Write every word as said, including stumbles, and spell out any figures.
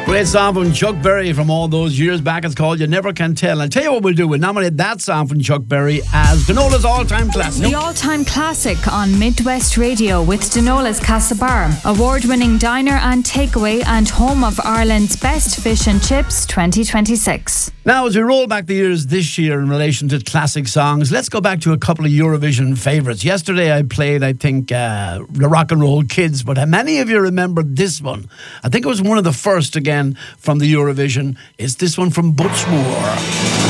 Great song from Chuck Berry from all those years back. It's called You Never Can Tell. I'll tell you what we'll do. We'll nominate that song from Chuck Berry as Donola's all-time classic. The all-time classic on Midwest Radio with Donola's Castlebar. Award-winning diner and takeaway and home of Ireland's best fish and chips twenty twenty-six. Now, as we roll back the years this year in relation to classic songs, let's go back to a couple of Eurovision favourites. Yesterday I played, I think, uh, the Rock and Roll Kids, but how many of you remember this one? I think it was one of the first, again, from the Eurovision. It's this one from Butch Moore.